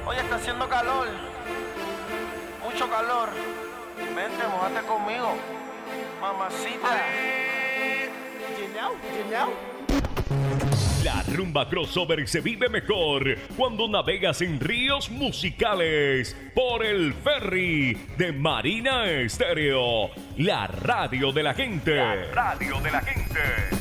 Oye, está haciendo calor, mucho calor. Vente, mojate conmigo, mamacita. You know. La rumba crossover se vive mejor cuando navegas en ríos musicales por el ferry de Marina Estéreo, la radio de la gente. La radio de la gente.